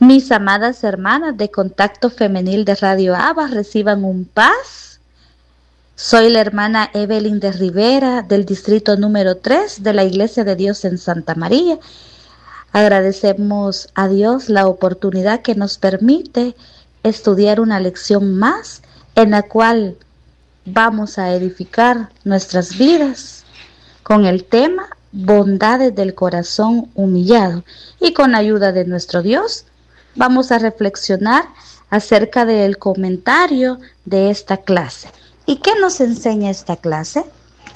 Mis amadas hermanas de Contacto Femenil de Radio Abba, reciban un paz. Soy la hermana Evelyn de Rivera del distrito número 3 de la Iglesia de Dios en Santa María. Agradecemos a Dios la oportunidad que nos permite estudiar una lección más en la cual vamos a edificar nuestras vidas con el tema bondades del corazón humillado, y con la ayuda de nuestro Dios vamos a reflexionar acerca del comentario de esta clase. ¿Y qué nos enseña esta clase?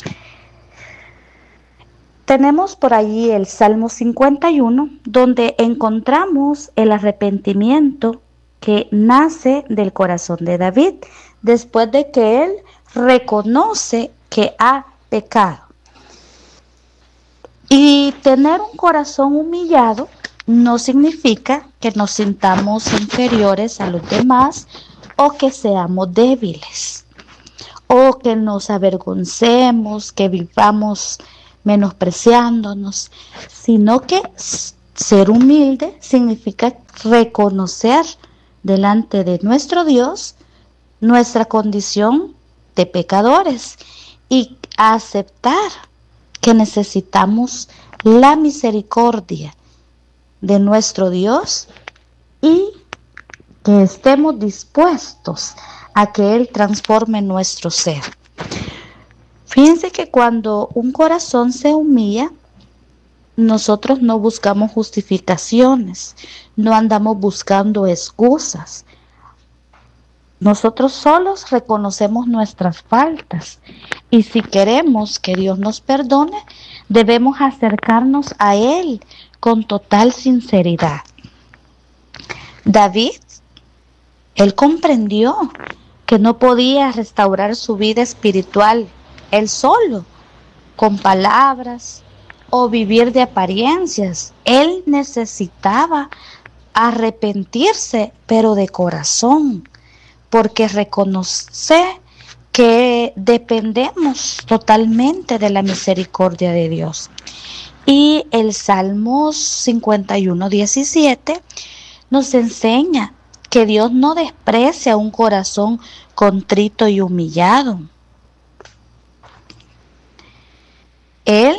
Tenemos por allí el Salmo 51, donde encontramos el arrepentimiento que nace del corazón de David, después de que él reconoce que ha pecado. Y tener un corazón humillado no significa que nos sintamos inferiores a los demás o que seamos débiles o que nos avergoncemos, que vivamos menospreciándonos, sino que ser humilde significa reconocer delante de nuestro Dios nuestra condición de pecadores y aceptar que necesitamos la misericordia de nuestro Dios y que estemos dispuestos a que Él transforme nuestro ser. Fíjense que cuando un corazón se humilla, nosotros no buscamos justificaciones, no andamos buscando excusas. Nosotros solos reconocemos nuestras faltas y si queremos que Dios nos perdone, debemos acercarnos a Él con total sinceridad. David, él comprendió que no podía restaurar su vida espiritual él solo, con palabras o vivir de apariencias. Él necesitaba arrepentirse, pero de corazón, porque reconoce que dependemos totalmente de la misericordia de Dios. Y el Salmo 51, 17 nos enseña que Dios no desprecia un corazón contrito y humillado. Él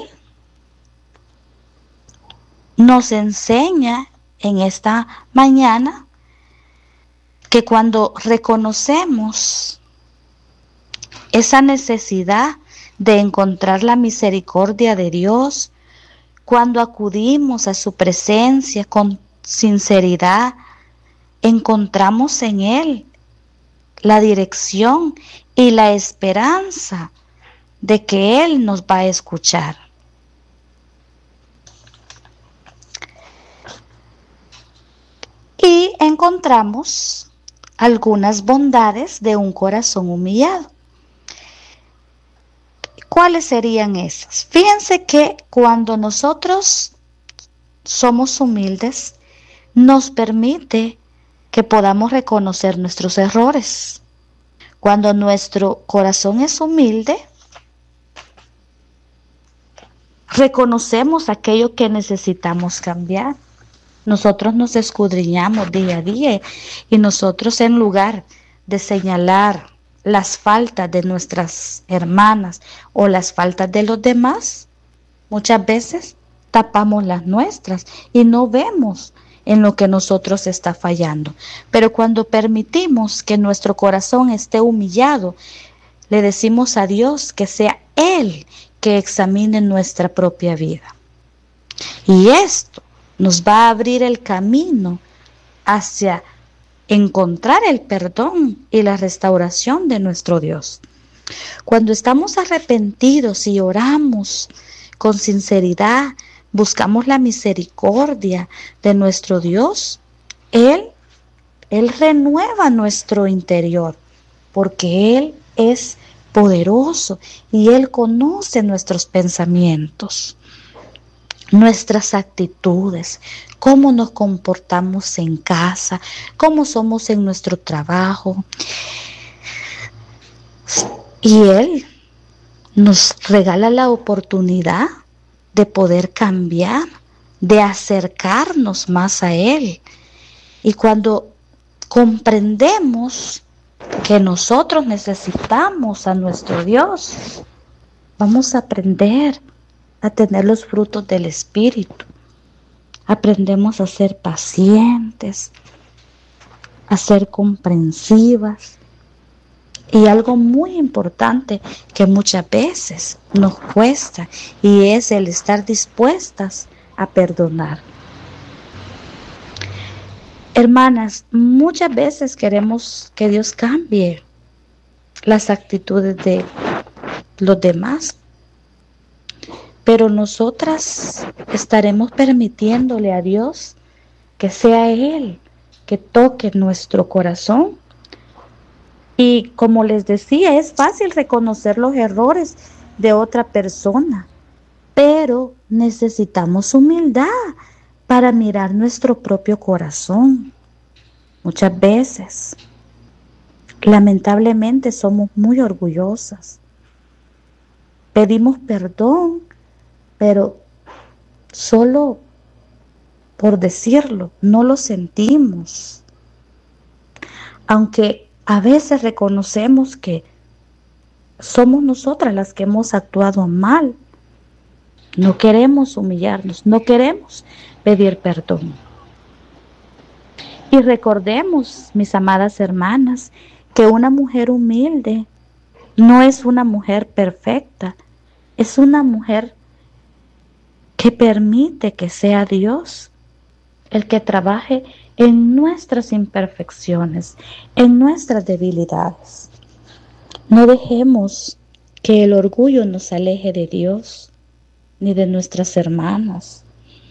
nos enseña en esta mañana que cuando reconocemos esa necesidad de encontrar la misericordia de Dios, cuando acudimos a su presencia con sinceridad, encontramos en Él la dirección y la esperanza de que Él nos va a escuchar. Y encontramos algunas bondades de un corazón humillado. ¿Cuáles serían esas? Fíjense que cuando nosotros somos humildes, nos permite que podamos reconocer nuestros errores. Cuando nuestro corazón es humilde, reconocemos aquello que necesitamos cambiar. Nosotros nos escudriñamos día a día y nosotros, en lugar de señalar las faltas de nuestras hermanas o las faltas de los demás, muchas veces tapamos las nuestras y no vemos en lo que nosotros está fallando. Pero cuando permitimos que nuestro corazón esté humillado, le decimos a Dios que sea Él que examine nuestra propia vida. Y esto nos va a abrir el camino hacia encontrar el perdón y la restauración de nuestro Dios. Cuando estamos arrepentidos y oramos con sinceridad, buscamos la misericordia de nuestro Dios, Él renueva nuestro interior, porque Él es poderoso y Él conoce nuestros pensamientos, nuestras actitudes, cómo nos comportamos en casa, cómo somos en nuestro trabajo. Y Él nos regala la oportunidad de poder cambiar, de acercarnos más a Él. Y cuando comprendemos que nosotros necesitamos a nuestro Dios, vamos a aprender a tener los frutos del Espíritu. Aprendemos a ser pacientes, a ser comprensivas. Y algo muy importante que muchas veces nos cuesta, y es el estar dispuestas a perdonar. Hermanas, muchas veces queremos que Dios cambie las actitudes de los demás, pero nosotras estaremos permitiéndole a Dios que sea Él que toque nuestro corazón. Y como les decía, es fácil reconocer los errores de otra persona, pero necesitamos humildad para mirar nuestro propio corazón. Muchas veces, lamentablemente, somos muy orgullosas. Pedimos perdón, pero solo por decirlo, no lo sentimos. Aunque a veces reconocemos que somos nosotras las que hemos actuado mal, no queremos humillarnos, no queremos pedir perdón. Y recordemos, mis amadas hermanas, que una mujer humilde no es una mujer perfecta, es una mujer que permite que sea Dios el que trabaje en nuestras imperfecciones, en nuestras debilidades. No dejemos que el orgullo nos aleje de Dios ni de nuestras hermanas.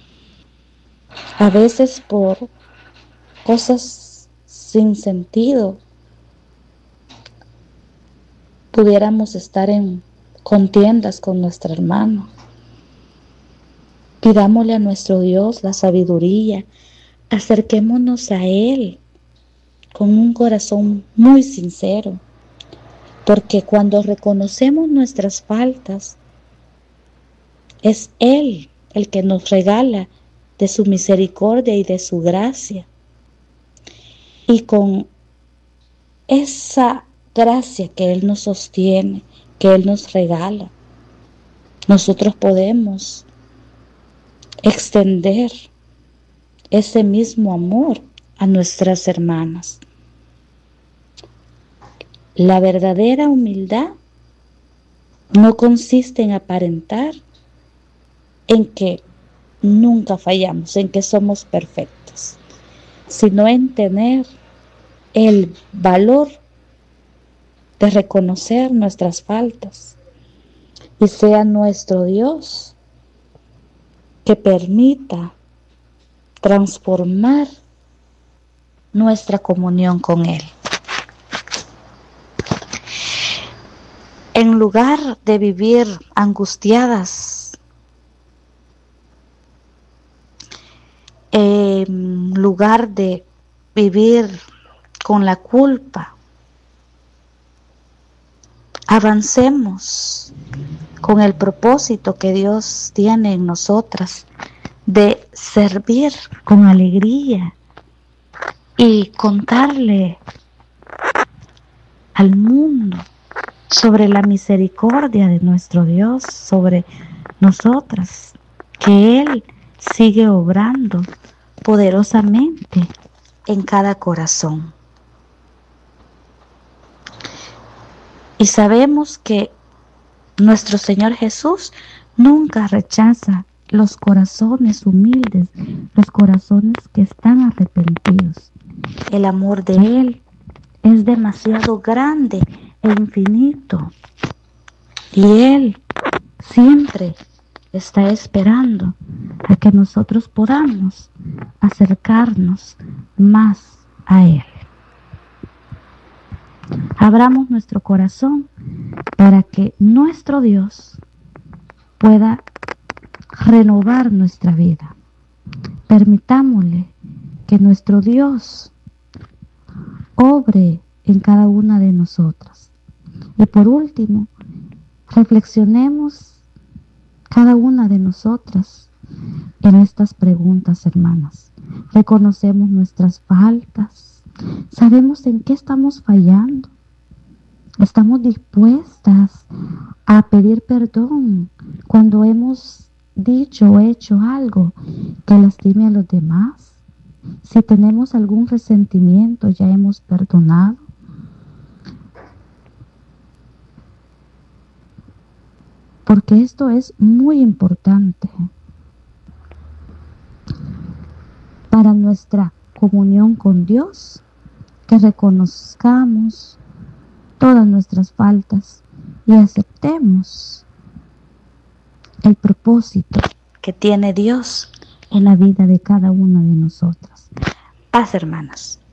A veces por cosas sin sentido pudiéramos estar en contiendas con nuestra hermana. Pidámosle a nuestro Dios la sabiduría, acerquémonos a Él con un corazón muy sincero, porque cuando reconocemos nuestras faltas, es Él el que nos regala de su misericordia y de su gracia. Y con esa gracia que Él nos sostiene, que Él nos regala, nosotros podemos extender ese mismo amor a nuestras hermanas. La verdadera humildad no consiste en aparentar en que nunca fallamos, en que somos perfectos, sino en tener el valor de reconocer nuestras faltas y sea nuestro Dios que permita transformar nuestra comunión con Él. En lugar de vivir angustiadas, en lugar de vivir con la culpa, avancemos con el propósito que Dios tiene en nosotras de servir con alegría y contarle al mundo sobre la misericordia de nuestro Dios, sobre nosotras, que Él sigue obrando poderosamente en cada corazón. Y sabemos que nuestro Señor Jesús nunca rechaza los corazones humildes, los corazones que están arrepentidos. El amor de Él es demasiado grande e infinito. Y Él siempre está esperando a que nosotros podamos acercarnos más a Él. Abramos nuestro corazón para que nuestro Dios pueda renovar nuestra vida. Permitámosle que nuestro Dios obre en cada una de nosotras. Y por último, reflexionemos cada una de nosotras en estas preguntas, hermanas. reconocemos nuestras faltas, sabemos en qué estamos fallando, estamos dispuestas a pedir perdón cuando hemos dicho o hecho algo que lastime a los demás. Si tenemos algún resentimiento, ya hemos perdonado. Porque esto es muy importante para nuestra comunión con Dios, que reconozcamos todas nuestras faltas y aceptemos el propósito que tiene Dios en la vida de cada una de nosotras. Paz, hermanas.